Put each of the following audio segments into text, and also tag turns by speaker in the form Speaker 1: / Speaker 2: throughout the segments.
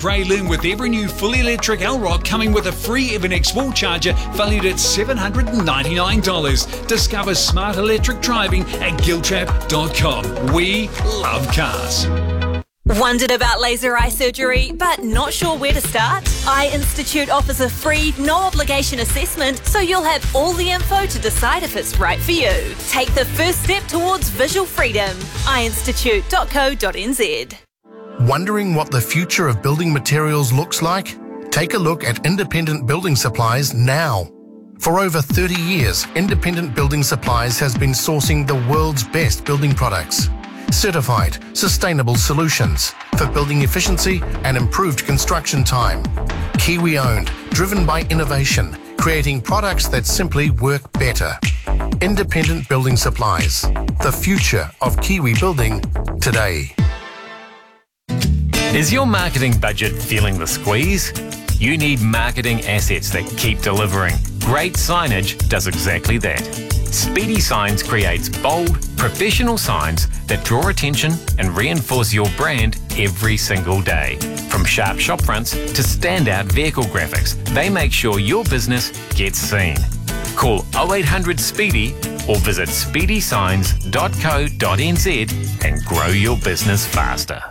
Speaker 1: Braylon with every new fully electric L-Rock coming with a free Evernex wall charger valued at $799. Discover smart electric driving at giltrap.com. We love cars.
Speaker 2: Wondered about laser eye surgery, but not sure where to start? Eye Institute offers a free, no-obligation assessment, so you'll have all the info to decide if it's right for you. Take the first step towards visual freedom. eyeinstitute.co.nz.
Speaker 3: Wondering what the future of building materials looks like? Take a look at Independent Building Supplies now. For over 30 years, Independent Building Supplies has been sourcing the world's best building products. Certified, sustainable solutions for building efficiency and improved construction time. Kiwi-owned, driven by innovation, creating products that simply work better. Independent Building Supplies, the future of Kiwi building today.
Speaker 4: Is your marketing budget feeling the squeeze? You need marketing assets that keep delivering. Great signage does exactly that. Speedy Signs creates bold, professional signs that draw attention and reinforce your brand every single day. From sharp shop fronts to standout vehicle graphics, they make sure your business gets seen. Call 0800 SPEEDY or visit speedysigns.co.nz and grow your business faster.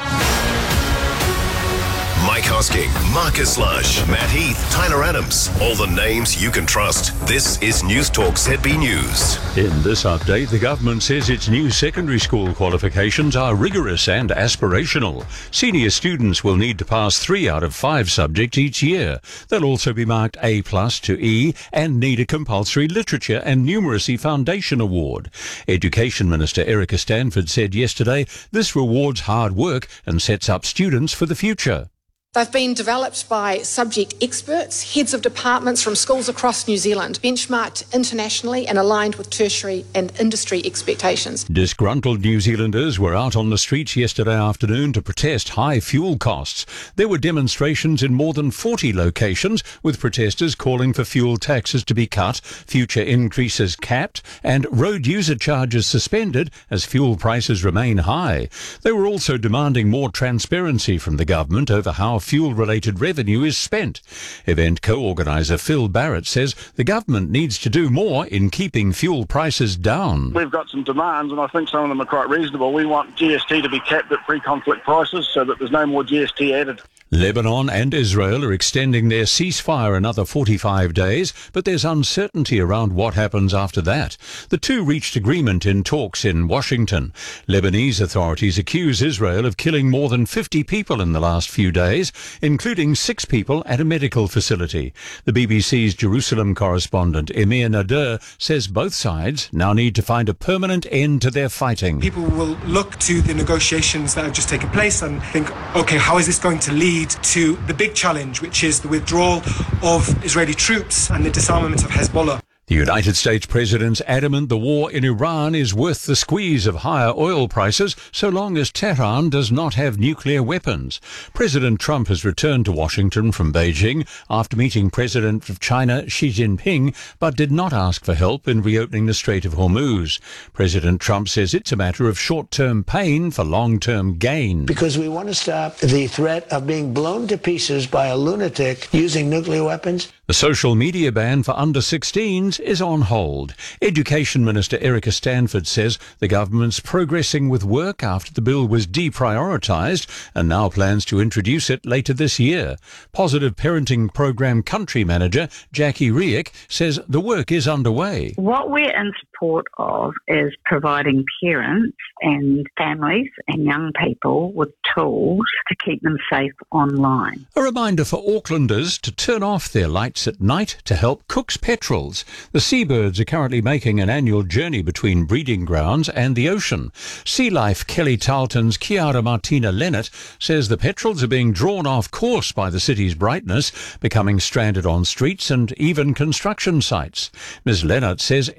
Speaker 5: Mike Hosking, Marcus Lush, Matt Heath, Tyler Adams. All the names you can trust. This is News Talk ZB News.
Speaker 6: In this update, the government says its new secondary school qualifications are rigorous and aspirational. Senior students will need to pass 3 out of 5 subjects each year. They'll also be marked A+ to E and need a compulsory literature and numeracy foundation award. Education Minister Erica Stanford said yesterday this rewards hard work and sets up students for the future.
Speaker 7: They've been developed by subject experts, heads of departments from schools across New Zealand, benchmarked internationally and aligned with tertiary and industry expectations.
Speaker 6: Disgruntled New Zealanders were out on the streets yesterday afternoon to protest high fuel costs. There were demonstrations in more than 40 locations, with protesters calling for fuel taxes to be cut, future increases capped, and road user charges suspended as fuel prices remain high. They were also demanding more transparency from the government over how fuel-related revenue is spent. Event co-organiser Phil Barrett says the government needs to do more in keeping fuel prices down.
Speaker 8: We've got some demands, and I think some of them are quite reasonable. We want GST to be capped at pre-conflict prices so that there's no more GST added.
Speaker 6: Lebanon and Israel are extending their ceasefire another 45 days, but there's uncertainty around what happens after that. The two reached agreement in talks in Washington. Lebanese authorities accuse Israel of killing more than 50 people in the last few days, including 6 people at a medical facility. The BBC's Jerusalem correspondent Emir Nader says both sides now need to find a permanent end to their fighting.
Speaker 9: People will look to the negotiations that have just taken place and think, OK, how is this going to lead to the big challenge, which is the withdrawal of Israeli troops and the disarmament of Hezbollah?
Speaker 6: The United States president's adamant the war in Iran is worth the squeeze of higher oil prices so long as Tehran does not have nuclear weapons. President Trump has returned to Washington from Beijing after meeting President of China Xi Jinping, but did not ask for help in reopening the Strait of Hormuz. President Trump says it's a matter of short-term pain for long-term gain.
Speaker 10: Because we want to stop the threat of being blown to pieces by a lunatic using nuclear weapons.
Speaker 6: The social media ban for under-16s is on hold. Education Minister Erica Stanford says the government's progressing with work after the bill was deprioritised and now plans to introduce it later this year. Positive Parenting Programme Country Manager Jackie Riek says the work is underway.
Speaker 11: What we're in support of is providing parents and families and young people with tools to keep them safe online.
Speaker 6: A reminder for Aucklanders to turn off their lights at night to help Cook's Petrels. The seabirds are currently making an annual journey between breeding grounds and the ocean. Sea Life Kelly Tarleton's Chiara Martina Lennart says the petrels are being drawn off course by the city's brightness, becoming stranded on streets and even construction sites. Ms. Lennart says